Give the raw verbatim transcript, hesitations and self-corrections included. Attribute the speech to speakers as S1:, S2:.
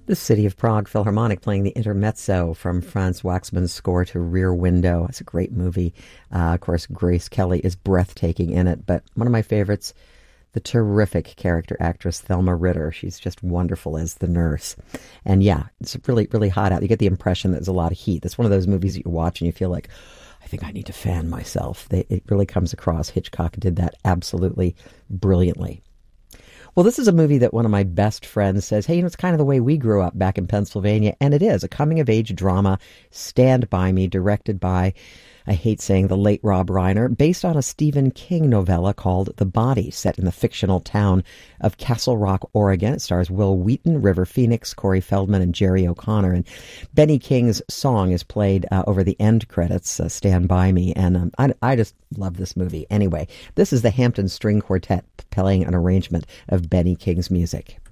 S1: The City of Prague Philharmonic playing the intermezzo from Franz Waxman's score to Rear Window. It's a great movie. Uh, of course, Grace Kelly is breathtaking in it, but one of my favorites, the terrific character actress Thelma Ritter. She's just wonderful as the nurse. And yeah, it's really, really hot out. You get the impression that there's a lot of heat. It's one of those movies that you watch and you feel like, I think I need to fan myself. They, it really comes across. Hitchcock did that absolutely brilliantly. Well, this is a movie that one of my best friends says, hey, you know, it's kind of the way we grew up back in Pennsylvania. And it is a coming-of-age drama, Stand By Me, directed by, I hate saying the late Rob Reiner, based on a Stephen King novella called The Body, set in the fictional town of Castle Rock, Oregon. It stars Will Wheaton, River Phoenix, Corey Feldman, and Jerry O'Connor. And Benny King's song is played uh, over the end credits, uh, Stand By Me. And um, I, I just love this movie. Anyway, this is the Hampton String Quartet playing an arrangement of Benny King's music.